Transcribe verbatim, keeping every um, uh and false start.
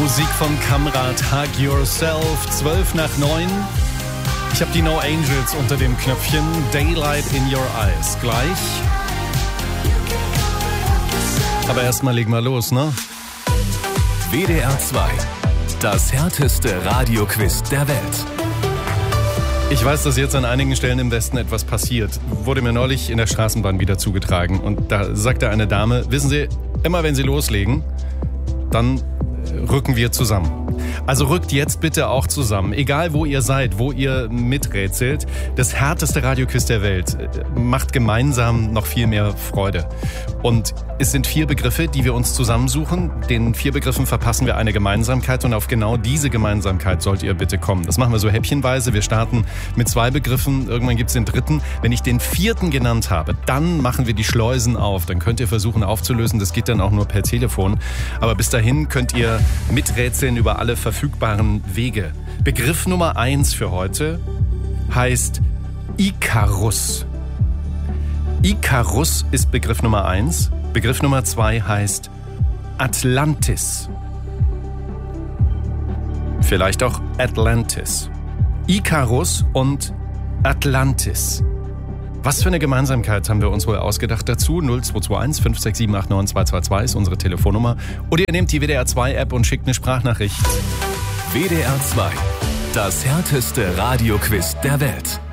Musik von Kamrat, Hug Yourself, zwölf nach neun. Ich habe die No Angels unter dem Knöpfchen Daylight in Your Eyes. Gleich. Aber erstmal legen wir los, ne? W D R zwei. Das härteste Radioquiz der Welt. Ich weiß, dass jetzt an einigen Stellen im Westen etwas passiert. Wurde mir neulich in der Straßenbahn wieder zugetragen. Und da sagte eine Dame, wissen Sie, immer wenn Sie loslegen, dann rücken wir zusammen. Also rückt jetzt bitte auch zusammen. Egal wo ihr seid, wo ihr miträtselt. Das härteste Radioquiz der Welt macht gemeinsam noch viel mehr Freude. Und es sind vier Begriffe, die wir uns zusammensuchen. Den vier Begriffen verpassen wir eine Gemeinsamkeit und auf genau diese Gemeinsamkeit sollt ihr bitte kommen. Das machen wir so häppchenweise. Wir starten mit zwei Begriffen. Irgendwann gibt es den dritten. Wenn ich den vierten genannt habe, dann machen wir die Schleusen auf. Dann könnt ihr versuchen aufzulösen. Das geht dann auch nur per Telefon. Aber bis dahin könnt ihr miträtseln über alle verfügbaren Wege. Begriff Nummer eins für heute heißt Ikarus. Ikarus ist Begriff Nummer eins. Begriff Nummer zwei heißt Atlantis. Vielleicht auch Atlantis. Ikarus und Atlantis. Was für eine Gemeinsamkeit haben wir uns wohl ausgedacht dazu? null zwei zwei eins fünf sechs sieben acht neun zwei zwei zwei ist unsere Telefonnummer. Oder ihr nehmt die W D R zwei App und schickt eine Sprachnachricht. W D R zwei. Das härteste Radioquiz der Welt.